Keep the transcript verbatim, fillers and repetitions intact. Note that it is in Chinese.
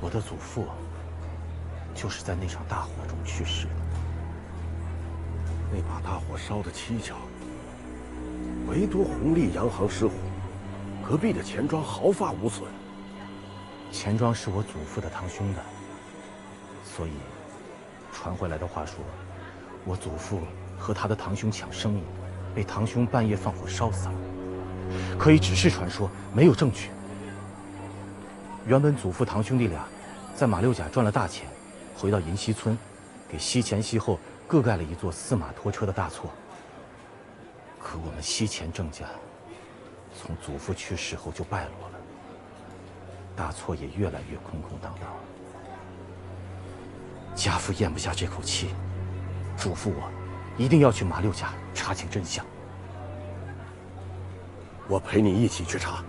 我的祖父就是在那场大火中去世的。 那把大火烧得蹊跷，唯独弘历洋行失火，隔壁的钱庄毫发无损。 钱庄是我祖父的堂兄的，所以传回来的话说，我祖父和他的堂兄抢生意，被堂兄半夜放火烧死了。可以只是传说，没有证据。原本祖父堂兄弟俩在马六甲赚了大钱，回到银溪村，给西前西后各盖了一座四马拖车的大厝。可我们西前郑家从祖父去世后就败落了，大厝也越来越空空荡荡。家父咽不下这口气，嘱咐我一定要去马六甲查清真相。 我陪你一起去查。